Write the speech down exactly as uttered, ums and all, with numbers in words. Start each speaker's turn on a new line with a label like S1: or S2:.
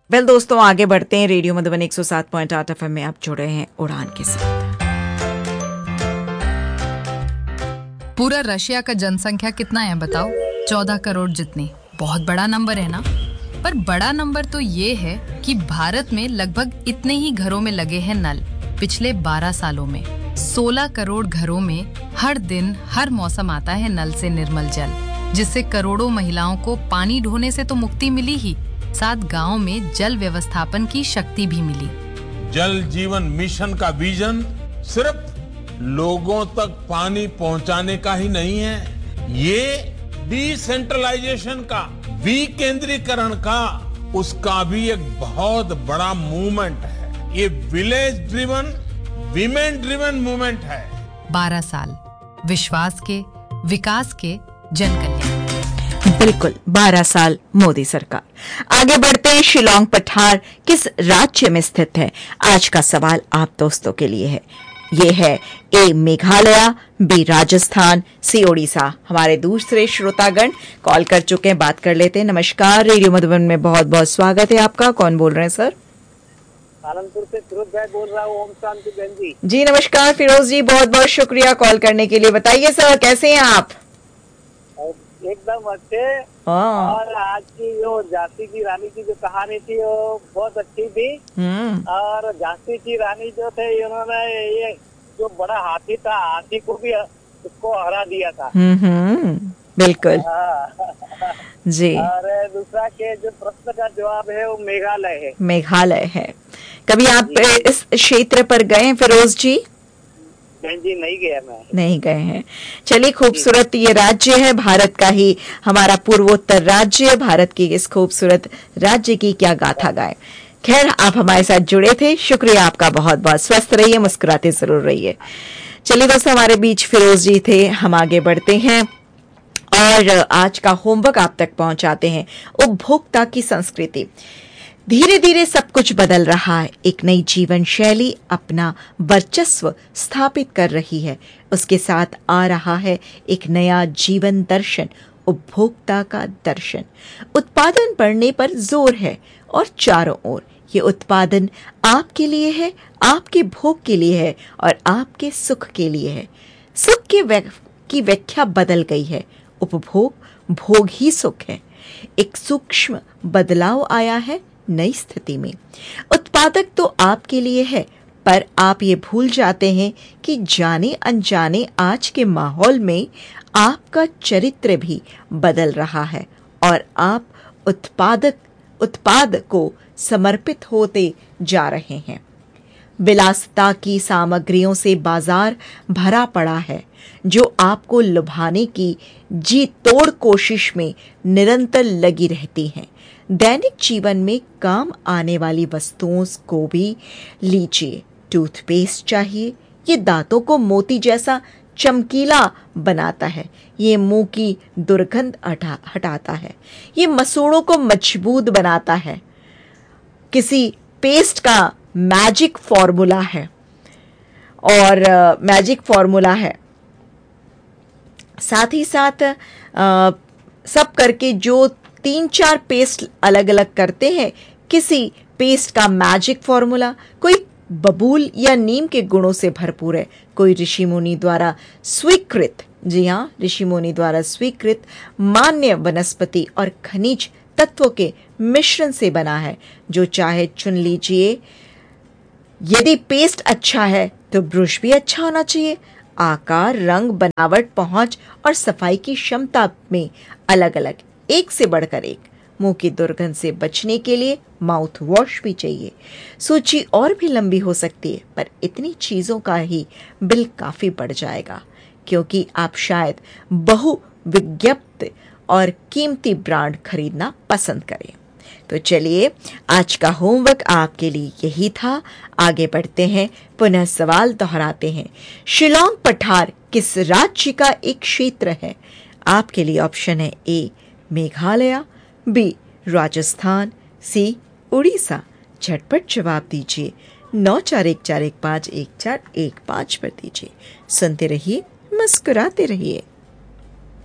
S1: Well well, दोस्तों आगे बढ़ते हैं। रेडियो मधुबन एक सौ सात पॉइंट आठ एफ एम में आप जुड़े हैं उड़ान के साथ।
S2: पूरा रशिया का जनसंख्या कितना है बताओ? चौदह करोड़ जितनी। बहुत बड़ा नंबर है ना? पर बड़ा नंबर तो ये है कि भारत में लगभग इतने ही घरों में लगे हैं नल। पिछले बारह सालों में सोलह करोड़ घरों में हर दिन हर मौसम आता है नल से निर्मल जल, जिससे करोड़ों महिलाओं को पानी ढोने से तो मुक्ति मिली ही, साथ गांव में जल व्यवस्थापन की शक्ति भी मिली।
S3: जल जीवन मिशन का विजन सिर्फ लोगों तक पानी पहुंचाने का ही नहीं है, ये डिसेंट्रलाइजेशन का, विकेंद्रीकरण का, उसका भी एक बहुत बड़ा मूवमेंट है। ये village driven, women driven movement है।
S2: बारह साल विश्वास के, विकास के, जन कल्याण।
S1: बिल्कुल, बारह साल मोदी सरकार। आगे बढ़ते हैं। शिलोंग पठार किस राज्य में स्थित है? आज का सवाल आप दोस्तों के लिए है। ये है ए मेघालय, बी राजस्थान, सी ओडिशा। हमारे दूसरे श्रोतागण कॉल कर चुके हैं, बात कर लेते हैं। नमस्कार, रेडियो मधुबन में बहुत बहुत स्वागत है आपका। कौन बोल रहे हैं सर?
S4: पालनपुर से फिरोज भाई बोल रहा हूँ। ओम शांति बहन जी।
S1: जी नमस्कार फिरोज जी, बहुत बहुत शुक्रिया कॉल करने के लिए। बताइए सर, कैसे हैं आप?
S4: एकदम अच्छे। और आज की जो झांसी की रानी की जो कहानी थी वो बहुत अच्छी थी। और झांसी की रानी जो थे, इन्होंने ये जो बड़ा हाथी था, हाथी को भी उसको हरा दिया था।
S1: बिल्कुल जी।
S4: और दूसरा के जो प्रश्न का जवाब है वो मेघालय है।
S1: मेघालय है। कभी आप इस क्षेत्र पर गए फिरोज जी?
S4: जी नहीं गया मैं। नहीं
S1: गए हैं। चलिए, खूबसूरत ये राज्य है, भारत का ही हमारा पूर्वोत्तर राज्य। भारत की इस खूबसूरत राज्य की क्या गाथा गाए। खैर, आप हमारे साथ जुड़े थे, शुक्रिया आपका बहुत बहुत। स्वस्थ रहिए, मुस्कुराते जरूर रहिए। चलिए दोस्तों, हमारे बीच फिरोज जी थे। हम आगे बढ़ते हैं और आज का होमवर्क आप तक पहुंचाते हैं। उपभोक्ता की संस्कृति। धीरे धीरे सब कुछ बदल रहा है। एक नई जीवन शैली अपना वर्चस्व स्थापित कर रही है। उसके साथ आ रहा है एक नया जीवन दर्शन, उपभोक्ता का दर्शन। उत्पादन बढ़ने पर जोर है और चारों ओर ये उत्पादन आपके लिए है, आपके भोग के लिए है और आपके सुख के लिए है। सुख की की व्याख्या बदल गई है। उपभोग भोग ही सुख है। एक सूक्ष्म बदलाव आया है नई स्थिति में। उत्पादक तो आपके लिए है, पर आप ये भूल जाते हैं कि जाने अनजाने आज के माहौल में आपका चरित्र भी बदल रहा है और आप उत्पादक उत्पाद को समर्पित होते जा रहे हैं। विलासिता की सामग्रियों से बाजार भरा पड़ा है, जो आपको लुभाने की जी तोड़ कोशिश में निरंतर लगी रहती हैं। दैनिक जीवन में काम आने वाली वस्तुओं को भी लीजिए। टूथपेस्ट चाहिए, ये दांतों को मोती जैसा चमकीला बनाता है। ये मुंह की दुर्गंध हटा हटाता है। ये मसूड़ों को मजबूत बनाता है। किसी पेस्ट का मैजिक फॉर्मूला है और मैजिक फॉर्मूला है साथ ही साथ आ, सब करके जो तीन चार पेस्ट अलग अलग करते हैं, किसी पेस्ट का मैजिक फॉर्मूला। कोई बबूल या नीम के गुणों से भरपूर है, कोई ऋषि मुनि द्वारा स्वीकृत, जी हाँ, ऋषि मुनि द्वारा स्वीकृत मान्य वनस्पति और खनिज तत्वों के मिश्रण से बना है। जो चाहे चुन लीजिए। यदि पेस्ट अच्छा है तो ब्रश भी अच्छा होना चाहिए। आकार, रंग, बनावट, पहुंच और सफाई की क्षमता में अलग अलग, एक से बढ़कर एक। मुंह की दुर्गंध से बचने के लिए माउथ वॉश भी चाहिए। सूची और भी लंबी हो सकती है, पर इतनी चीजों का ही बिल काफी बढ़ जाएगा, क्योंकि आप शायद बहु विज्ञप्त और कीमती ब्रांड खरीदना पसंद करें। तो चलिए, आज का होमवर्क आपके लिए यही था। आगे बढ़ते हैं, पुनः सवाल दोहराते हैं। शिलोंग पठार किस राज्य का एक क्षेत्र है? आपके लिए ऑप्शन है ए मेघालय, बी राजस्थान, सी उड़ीसा। झटपट जवाब दीजिए। नौ चार एक चार एक पाँच एक चार एक पाँच पर दीजिए। सुनते रहिए, मुस्कुराते रहिए।